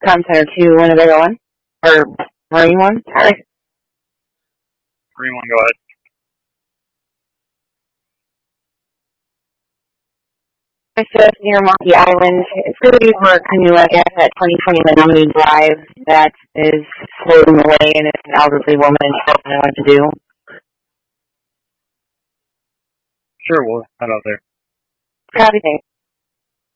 Com Center 2, Winnebago 1? Or Marine 1? Sorry. Marine 1, go ahead. It's near Monkey Island. It's really for a canoe, I guess, at 2020 Menominee Drive that is floating away, and it's an elderly woman and she doesn't know what to do. Sure, we'll head out there. Copy, thanks.